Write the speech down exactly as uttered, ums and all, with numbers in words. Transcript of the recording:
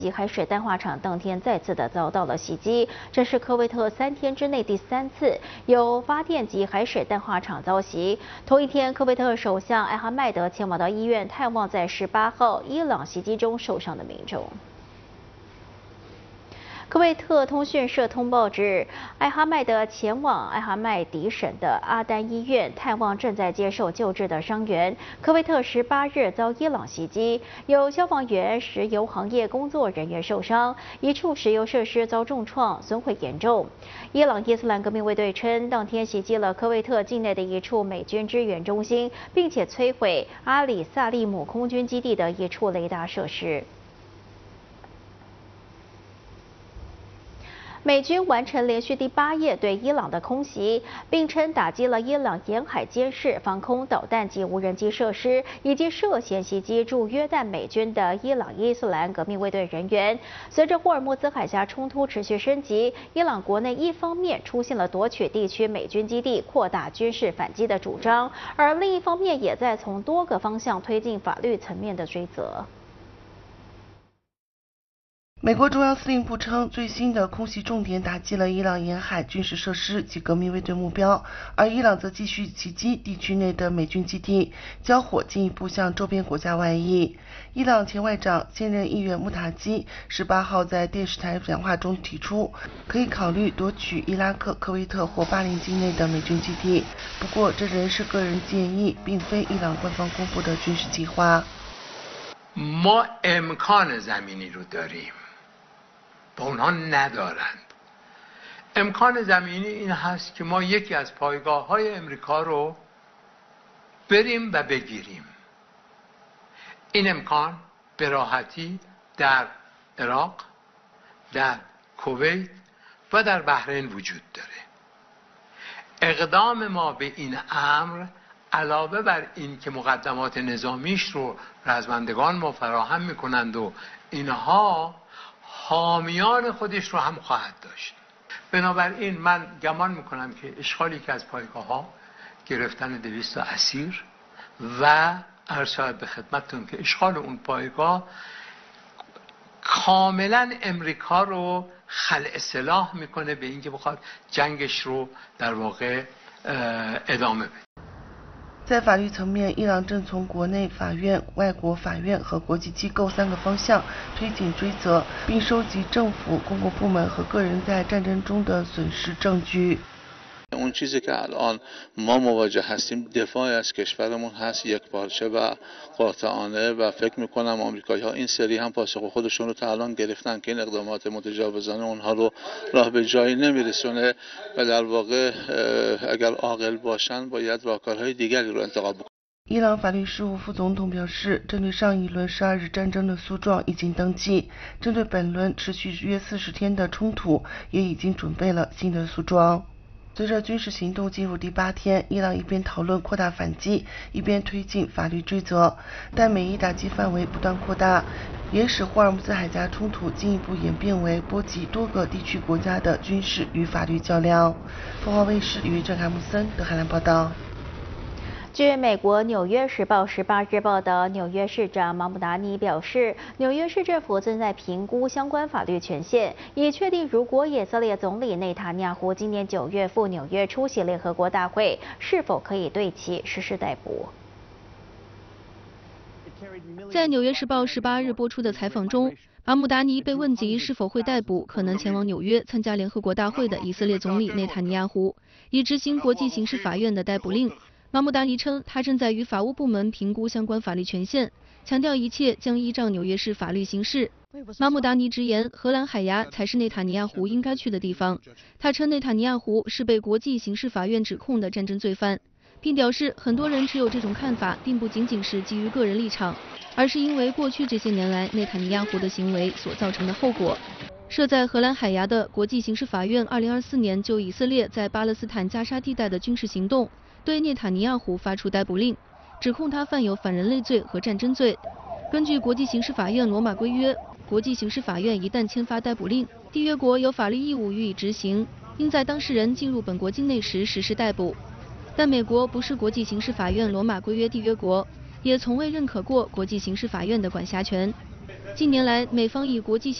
及海水淡化厂当天再次的遭到了袭击，这是科威特三天之内第三次有发电及海水淡化厂遭袭。同一天，科威特首相艾哈迈德前往到医院探望在十八号伊朗袭击中受伤的民众。 科威特通讯社通报指，艾哈迈德前往艾哈迈迪省的阿丹医院探望正在接受救治的伤员。科威特十八日遭伊朗袭击，有消防员、石油行业工作人员受伤，一处石油设施遭重创，损毁严重。伊朗伊斯兰革命卫队称，当天袭击了科威特境内的一处美军支援中心，并且摧毁阿里萨利姆空军基地的一处雷达设施。 美军完成连续第八夜对伊朗的空袭，并称打击了伊朗沿海监视、防空导弹及无人机设施，以及涉嫌袭击驻约旦美军的伊朗伊斯兰革命卫队人员。随着霍尔木兹海峡冲突持续升级，伊朗国内一方面出现了夺取地区美军基地、扩大军事反击的主张，而另一方面也在从多个方向推进法律层面的追责。 美国中央司令部称，最新的空袭重点打击了伊朗沿海军事设施及革命卫队目标，而伊朗则继续袭击地区内的美军基地，交火进一步向周边国家外溢。伊朗前外长、现任议员穆塔基十八号在电视台讲话中提出，可以考虑夺取伊拉克、科威特或巴林境内的美军基地，不过这仍是个人建议，并非伊朗官方公布的军事计划。 ما امکان زمینی رو داریم. و اونها ندارند. امکان زمینی این هست که ما یکی از پایگاه های امریکا رو بریم و بگیریم. این امکان به راحتی در عراق، در کویت و در بحرین وجود داره. اقدام ما به این امر علاوه بر این که مقدمات نظامیش رو رزمندگان ما فراهم میکنند و اینها حامیان خودش رو هم خواهد داشت. بنابراین من گمان میکنم که اشغالی که از پایگاه ها گرفتن دویست اسیر و عرض شود به خدمتتون که اشغال اون پایگاه کاملا امریکا رو خلع سلاح میکنه به اینکه بخواد جنگش رو در واقع ادامه بده. 在法律层面，伊朗正从国内法院、外国法院和国际机构三个方向推进追责，并收集政府、公共部门和个人在战争中的损失证据。 اون چیزی که الان ما مواجه هستیم دفاع از کشورمون هست یک پارچه و قاطعانه و فکر میکنم آمریکایی‌ها این سری هم پاسخ خودشون رو تا الان گرفتن که این اقدامات متجاوزانه اونها رو راه به جایی نمیرسونه و در واقع اگر عاقل باشن باید راهکارهای دیگری رو انتخاب بکنن. 伊朗法律事务副总统表示，针对上一轮十二日战争的诉状已经登记，针对本轮持续约四十天的冲突，也已经准备了新的诉状。 随着军事行动进入第八天，伊朗一边讨论扩大反击，一边推进法律追责，但美伊打击范围不断扩大，也使霍尔木兹海峡冲突进一步演变为波及多个地区国家的军事与法律较量。凤凰卫视于郑汉姆森德海兰报道。 据美国《纽约时报》十八日报道，纽约市长马姆达尼表示，纽约市政府正在评估相关法律权限，以确定如果以色列总理内塔尼亚胡今年九月赴纽约出席联合国大会，是否可以对其实施逮捕。 在《纽约时报》十八日播出的采访中，马姆达尼被问及是否会逮捕可能前往纽约参加联合国大会的以色列总理内塔尼亚胡，以执行国际刑事法院的逮捕令。 马姆达尼称，他正在与法务部门评估相关法律权限，强调一切将依照纽约市法律行事。马姆达尼直言，荷兰海牙才是内塔尼亚胡应该去的地方。他称，内塔尼亚胡是被国际刑事法院指控的战争罪犯，并表示，很多人持有这种看法，并不仅仅是基于个人立场，而是因为过去这些年来内塔尼亚胡的行为所造成的后果。 设在荷兰海牙的国际刑事法院，二零二四年就以色列在巴勒斯坦加沙地带的军事行动，对内塔尼亚胡发出逮捕令，指控他犯有反人类罪和战争罪。根据国际刑事法院罗马规约，国际刑事法院一旦签发逮捕令，缔约国有法律义务予以执行，应在当事人进入本国境内时实施逮捕。但美国不是国际刑事法院罗马规约缔约国，也从未认可过国际刑事法院的管辖权。 近年来，美方以国际